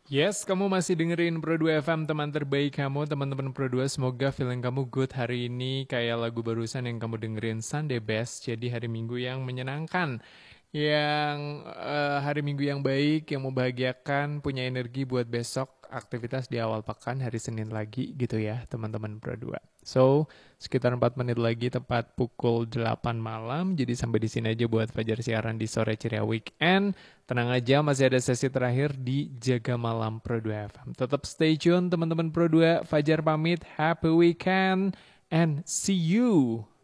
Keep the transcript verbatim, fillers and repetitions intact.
Yes, kamu masih dengerin Pro dua F M, teman terbaik kamu, teman-teman Pro dua. Semoga feeling kamu good hari ini kayak lagu barusan yang kamu dengerin, Sunday Best. Jadi hari Minggu yang menyenangkan, yang eh, hari Minggu yang baik, yang membahagiakan, punya energi buat besok aktivitas di awal pekan hari Senin lagi gitu ya, teman-teman Pro dua. So, sekitar empat menit lagi tepat pukul delapan malam. Jadi sampai di sini aja buat Fajar siaran di sore ceria weekend. Tenang aja, masih ada sesi terakhir di Jaga Malam Pro dua F M. Tetap stay tune teman-teman Pro dua. Fajar pamit, happy weekend, and see you.